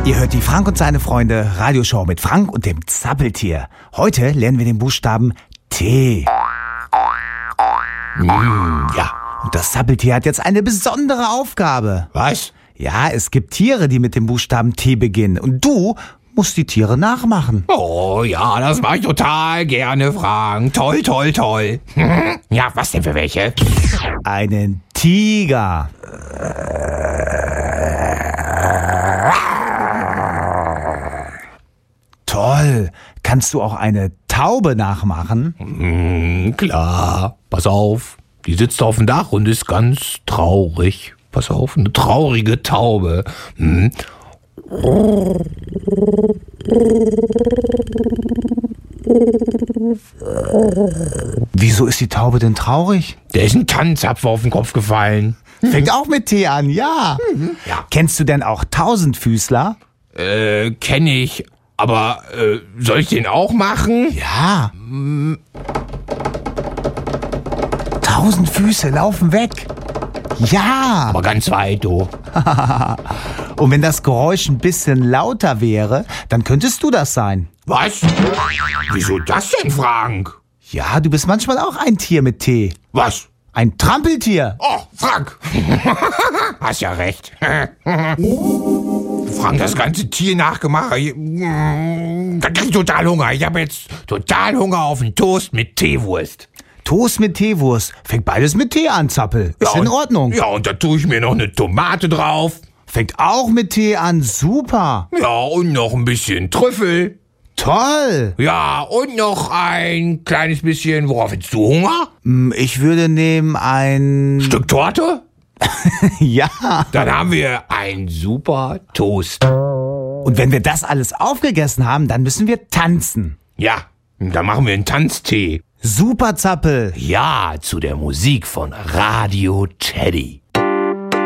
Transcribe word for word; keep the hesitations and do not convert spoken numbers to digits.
Ihr hört die Frank und seine Freunde Radioshow mit Frank und dem Zappeltier. Heute lernen wir den Buchstaben T. Mm, ja, und das Zappeltier hat jetzt eine besondere Aufgabe. Was? Ja, es gibt Tiere, die mit dem Buchstaben T beginnen. Und du musst die Tiere nachmachen. Oh ja, das mache ich total gerne, Frank. Toll, toll, toll. Ja, was denn für welche? Einen Tiger. Toll. Kannst du auch eine Taube nachmachen? Mm, klar. Pass auf. Die sitzt auf dem Dach und ist ganz traurig. Pass auf, eine traurige Taube. Hm. Wieso ist die Taube denn traurig? Der ist ein Tannenzapfer auf den Kopf gefallen. Fängt auch mit T an, ja. Ja. Kennst du denn auch Tausendfüßler? Äh, kenne ich. Aber äh, soll ich den auch machen? Ja. Tausend Füße laufen weg. Ja. Aber ganz weit, du. Und wenn das Geräusch ein bisschen lauter wäre, dann könntest du das sein. Was? Wieso das denn, Frank? Ja, du bist manchmal auch ein Tier mit T. Was? Ein Trampeltier. Oh, Frank. Hast ja recht. Frank, das ganze Tier nachgemacht. Da krieg ich total Hunger. Ich habe jetzt total Hunger auf einen Toast mit Teewurst. Toast mit Teewurst. Fängt beides mit T an, Zappel. Ist Ja, in und- Ordnung. Ja, und da tue ich mir noch eine Tomate drauf. Fängt auch mit T an. Super. Ja, und noch ein bisschen Trüffel. Toll. Ja, und noch ein kleines bisschen. Worauf hättest du Hunger? Hm, Ich würde nehmen ein... Stück Torte? Ja. Dann haben wir ein super Toast. Und wenn wir das alles aufgegessen haben, dann müssen wir tanzen. Ja, dann machen wir einen Tanztee. Super, Zappel. Ja, zu der Musik von Radio Teddy.